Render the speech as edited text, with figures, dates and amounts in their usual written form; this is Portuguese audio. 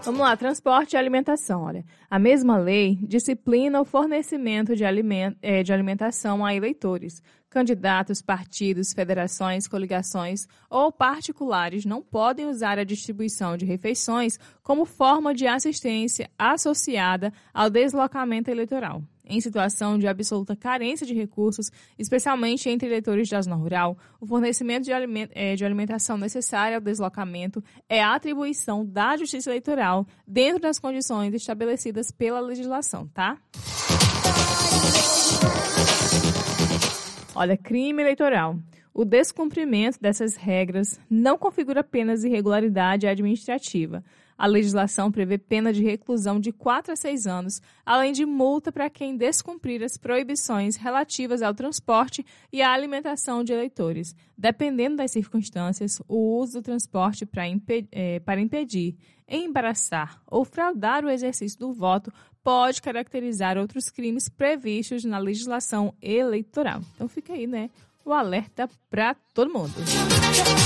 Vamos lá, transporte e alimentação. Olha, a mesma lei disciplina o fornecimento de alimentação a eleitores. Candidatos, partidos, federações, coligações ou particulares não podem usar a distribuição de refeições como forma de assistência associada ao deslocamento eleitoral. Em situação de absoluta carência de recursos, especialmente entre eleitores da zona rural, o fornecimento de alimentação necessária ao deslocamento é a atribuição da Justiça Eleitoral dentro das condições estabelecidas pela legislação, tá? Olha, crime eleitoral. O descumprimento dessas regras não configura apenas irregularidade administrativa. A legislação prevê pena de reclusão de 4 a 6 anos, além de multa para quem descumprir as proibições relativas ao transporte e à alimentação de eleitores. Dependendo das circunstâncias, o uso do transporte para impedir, embaraçar ou fraudar o exercício do voto pode caracterizar outros crimes previstos na legislação eleitoral. Então fica aí, né, o alerta para todo mundo.